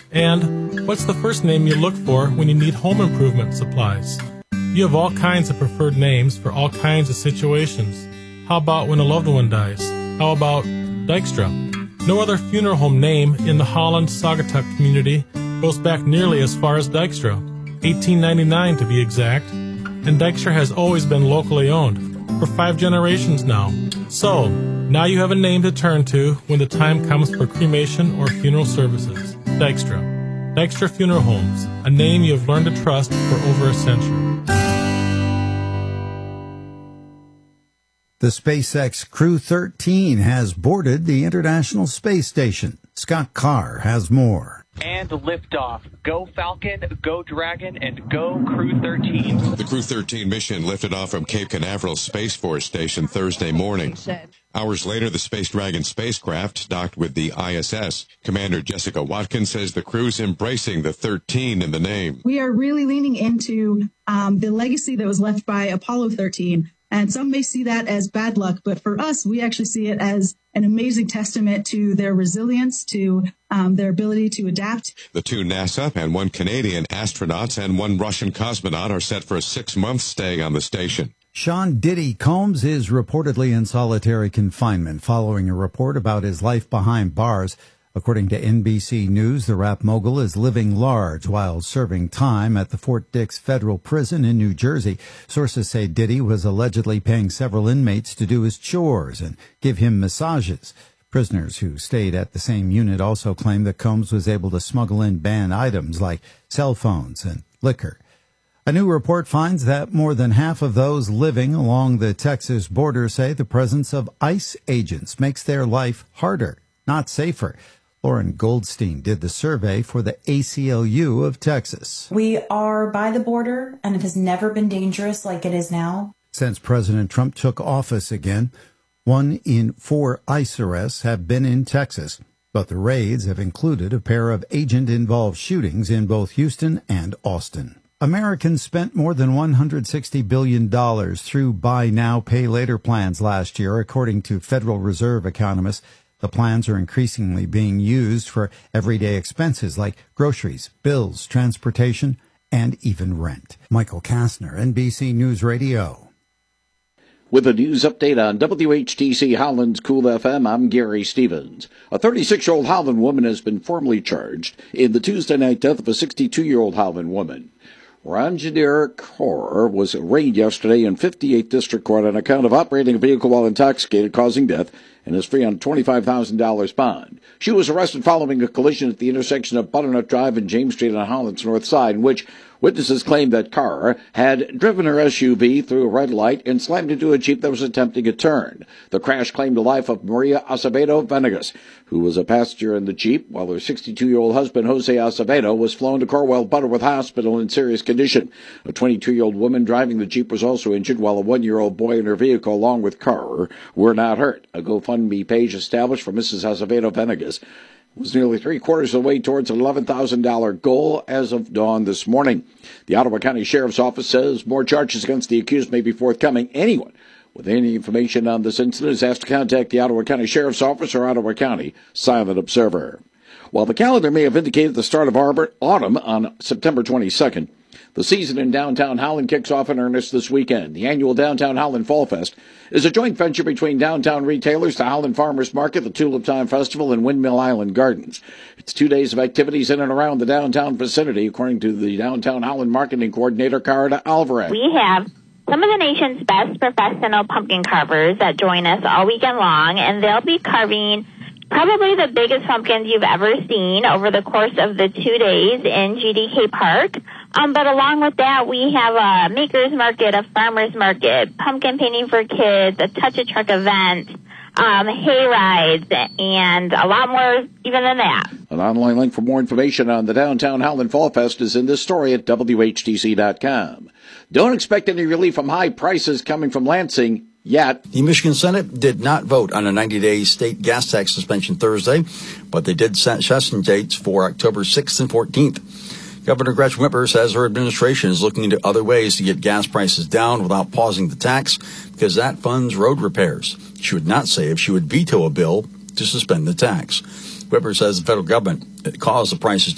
And what's the first name you look for when you need home improvement supplies? You have all kinds of preferred names for all kinds of situations. How about when a loved one dies? How about Dykstra? No other funeral home name in the Holland-Saugatuck community goes back nearly as far as Dykstra, 1899 to be exact, and Dykstra has always been locally owned, for 5 generations now. So, now you have a name to turn to when the time comes for cremation or funeral services. Dykstra. Dykstra Funeral Homes, a name you have learned to trust for over a century. The SpaceX Crew 13 has boarded the International Space Station. Scott Carr has more. And liftoff. Go Falcon, go Dragon, and go Crew 13. The Crew 13 mission lifted off from Cape Canaveral Space Force Station Thursday morning. Hours later, the Space Dragon spacecraft docked with the ISS. Commander Jessica Watkins says the crew's embracing the 13 in the name. We are really leaning into the legacy that was left by Apollo 13. And some may see that as bad luck, but for us, we actually see it as an amazing testament to their resilience, to their ability to adapt. The 2 NASA and 1 Canadian astronauts and 1 Russian cosmonaut are set for a 6-month stay on the station. Sean Diddy Combs is reportedly in solitary confinement following a report about his life behind bars. According to NBC News, the rap mogul is living large while serving time at the Fort Dix Federal Prison in New Jersey. Sources say Diddy was allegedly paying several inmates to do his chores and give him massages. Prisoners who stayed at the same unit also claim that Combs was able to smuggle in banned items like cell phones and liquor. A new report finds that more than half of those living along the Texas border say the presence of ICE agents makes their life harder, not safer. Lauren Goldstein did the survey for the ACLU of Texas. We are by the border, and it has never been dangerous like it is now. Since President Trump took office again, 1 in 4 ICE arrests have been in Texas, but the raids have included a pair of agent-involved shootings in both Houston and Austin. Americans spent more than $160 billion through buy now, pay later plans last year, according to Federal Reserve economists. The plans are increasingly being used for everyday expenses like groceries, bills, transportation, and even rent. Michael Kastner, NBC News Radio. With a news update on WHTC Holland's Cool FM, I'm Gary Stevens. A 36-year-old Holland woman has been formally charged in the Tuesday night death of a 62-year-old Holland woman. Ranjadhir Kaur was arraigned yesterday in 58th District Court on account of operating a vehicle while intoxicated, causing death, and is free on a $25,000 bond. She was arrested following a collision at the intersection of Butternut Drive and James Street on Holland's north side, in which witnesses claimed that Kaur had driven her SUV through a red light and slammed into a Jeep that was attempting a turn. The crash claimed the life of Maria Acevedo Venegas, who was a passenger in the Jeep, while her 62-year-old husband, Jose Acevedo, was flown to Corwell Butterworth Hospital in serious condition. A 22-year-old woman driving the Jeep was also injured, while a 1-year-old boy in her vehicle, along with Kaur, were not hurt. A GoFundMe page established for Mrs. Acevedo Venegas was nearly 3/4 of the way towards an $11,000 goal as of dawn this morning. The Ottawa County Sheriff's Office says more charges against the accused may be forthcoming. Anyone with any information on this incident is asked to contact the Ottawa County Sheriff's Office or Ottawa County Silent Observer. While the calendar may have indicated the start of autumn on September 22nd, the season in downtown Holland kicks off in earnest this weekend. The annual Downtown Holland Fall Fest is a joint venture between downtown retailers, the Holland Farmers Market, the Tulip Time Festival, and Windmill Island Gardens. It's 2 days of activities in and around the downtown vicinity, according to the Downtown Holland Marketing Coordinator, Carda Alvarez. We have some of the nation's best professional pumpkin carvers that join us all weekend long, and they'll be carving probably the biggest pumpkins you've ever seen over the course of the 2 days in GDK Park. But along with that, we have a maker's market, a farmer's market, pumpkin painting for kids, a touch-a-truck event, hay rides, and a lot more even than that. An online link for more information on the Downtown Holland Fall Fest is in this story at WHTC.com. Don't expect any relief from high prices coming from Lansing yet. The Michigan Senate did not vote on a 90-day state gas tax suspension Thursday, but they did set session dates for October 6th and 14th. Governor Gretchen Whitmer says her administration is looking into other ways to get gas prices down without pausing the tax because that funds road repairs. She would not say if she would veto a bill to suspend the tax. Whitmer says the federal government caused the prices